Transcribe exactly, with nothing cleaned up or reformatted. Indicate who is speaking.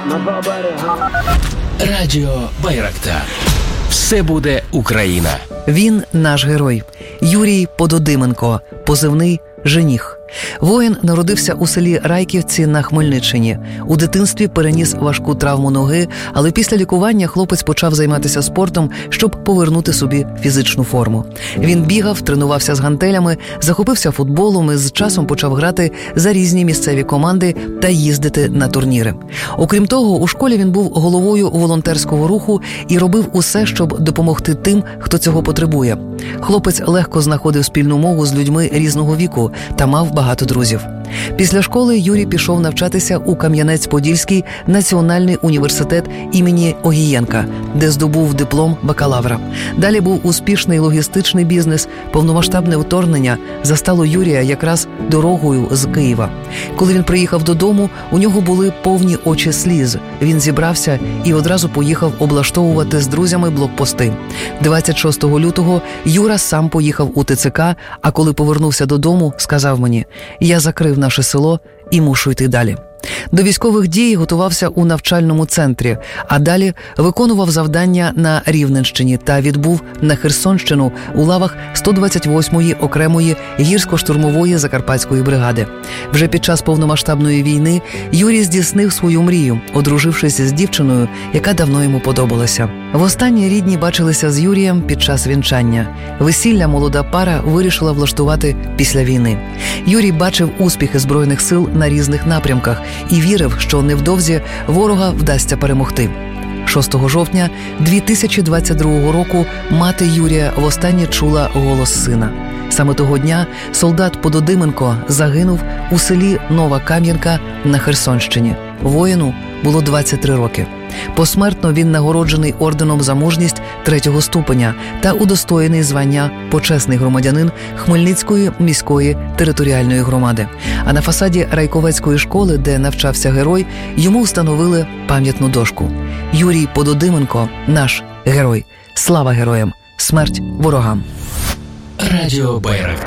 Speaker 1: на два берега.
Speaker 2: Радіо Байрактар. Все буде Україна.
Speaker 3: Він наш герой. Юрій Пододименко, позивний «Жених». Воїн народився у селі Райківці на Хмельниччині. У дитинстві переніс важку травму ноги, але після лікування хлопець почав займатися спортом, щоб повернути собі фізичну форму. Він бігав, тренувався з гантелями, захопився футболом і з часом почав грати за різні місцеві команди та їздити на турніри. Окрім того, у школі він був головою волонтерського руху і робив усе, щоб допомогти тим, хто цього потребує. Хлопець легко знаходив спільну мову з людьми різного віку та мав багато друзів. Після школи Юрій пішов навчатися у Кам'янець-Подільський національний університет імені Огієнка, де здобув диплом бакалавра. Далі був успішний логістичний бізнес. Повномасштабне вторгнення застало Юрія якраз дорогою з Києва. Коли він приїхав додому, у нього були повні очі сліз. Він зібрався і одразу поїхав облаштовувати з друзями блокпости. двадцять шостого лютого Юра сам поїхав у ТЦК, а коли повернувся додому, сказав мені: «Я закрив наше село і мушу йти далі». До військових дій готувався у навчальному центрі, а далі виконував завдання на Рівненщині та відбув на Херсонщину у лавах сто двадцять восьмої окремої гірсько-штурмової закарпатської бригади. Вже під час повномасштабної війни Юрій здійснив свою мрію, одружившись з дівчиною, яка давно йому подобалася. Востаннє рідні бачилися з Юрієм під час вінчання. Весілля молода пара вирішила влаштувати після війни. Юрій бачив успіхи Збройних сил на різних напрямках і вірив, що невдовзі ворога вдасться перемогти. шостого жовтня дві тисячі двадцять другого року мати Юрія востаннє чула голос сина. Саме того дня солдат Пододименко загинув у селі Нова Кам'янка на Херсонщині. Воїну було двадцять три роки. Посмертно він нагороджений орденом за мужність третього ступеня та удостоєний звання «Почесний громадянин» Хмельницької міської територіальної громади. А на фасаді Райковецької школи, де навчався герой, йому встановили пам'ятну дошку. Юрій Пододименко – наш герой. Слава героям! Смерть ворогам!
Speaker 2: Радіо Байрактар.